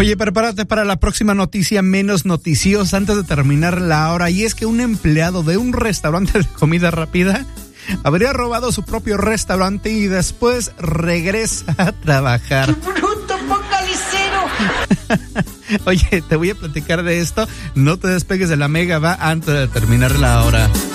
Oye, prepárate para la próxima noticia menos noticiosa antes de terminar la hora. Y es que un empleado de un restaurante de comida rápida habría robado su propio restaurante y después regresa a trabajar. ¡Bruto focalicero! Oye, te voy a platicar de esto. No te despegues de la Mega, va, antes de terminar la hora.